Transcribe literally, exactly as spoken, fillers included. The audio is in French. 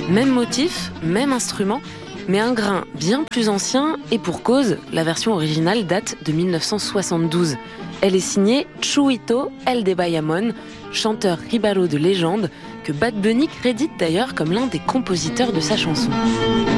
Même motif, même instrument, mais un grain bien plus ancien, et pour cause, la version originale date de dix-neuf cent soixante-douze. Elle est signée Chuito El de Bayamón, chanteur ribaro de légende, que Bad Bunny crédite d'ailleurs comme l'un des compositeurs de sa chanson.